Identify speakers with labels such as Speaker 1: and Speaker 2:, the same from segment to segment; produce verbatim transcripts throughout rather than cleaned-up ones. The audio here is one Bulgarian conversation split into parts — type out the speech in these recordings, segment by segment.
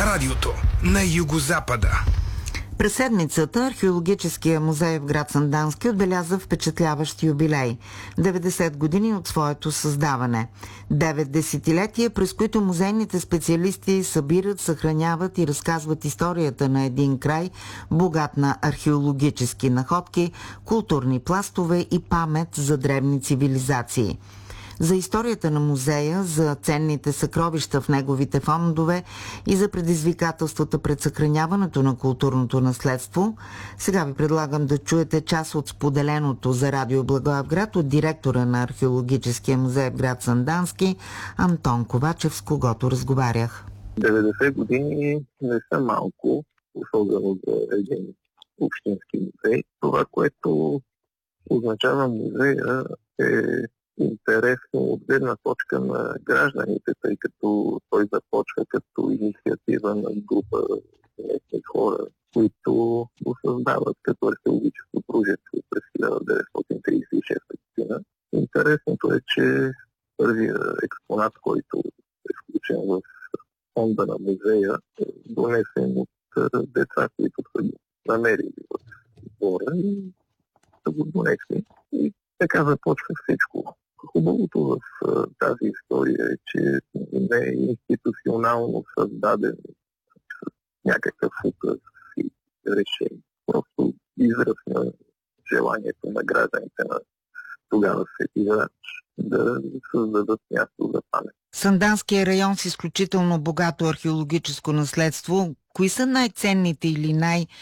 Speaker 1: Радиото на Югозапада.
Speaker 2: През седмицата Археологическия музей в град Сандански отбеляза впечатляващ юбилей – деветдесет години от своето създаване. Девет десетилетия, през които музейните специалисти събират, съхраняват и разказват историята на един край, богат на археологически находки, културни пластове и памет за древни цивилизации. За историята на музея, за ценните съкровища в неговите фондове и за предизвикателствата пред съхраняването на културното наследство, сега ви предлагам да чуете част от споделеното за Радио Благоевград от директора на Археологическия музей в град Сандански Антон Ковачев, с когото разговарях.
Speaker 3: деветдесет години не са малко, особено за един общински музей. Това, което означава музея, е интересно от гледна точка на гражданите, тъй като той започва като инициатива на група местни хора, които го създават като археологическо дружество през хиляда деветстотин тридесет и шеста година. Интересното е, че първият експонат, който е включен в фонда на музея, е донесен от деца, които са го намерили в двора и са го донесли. И така започва всичко. Хубавото в тази история е, че не е институционално създаден с някакъв указ и решение. Просто израз на желанието на гражданите на тогава Свети Врач да създадат място за памет.
Speaker 2: Санданския район с изключително богато археологическо наследство. Кои са най-ценните или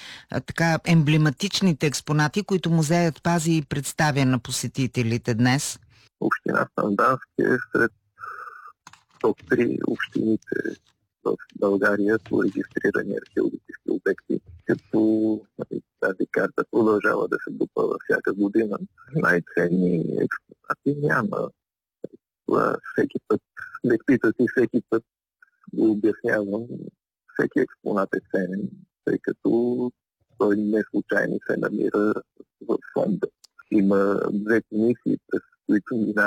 Speaker 2: най-емблематичните експонати, които музеят пази и представя на посетителите днес?
Speaker 3: Община Сандански е сред топ три общините в България по регистрирани археологически обекти, като тази карта продължава да се допълва всяка година. Най-ценни експонати няма. Това всеки път, не питат и всеки път го обяснявам. Всеки експонат е ценен, тъй като той не случайно се намира в фонда. Има две комисии, през които минава